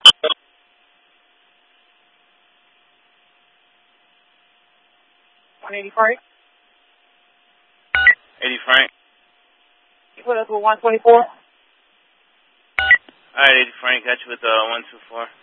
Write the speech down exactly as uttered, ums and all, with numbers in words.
one eighty Frank. eighty Frank. You put us with one twenty-four. All right, eighty Frank. Got you with uh, one two four.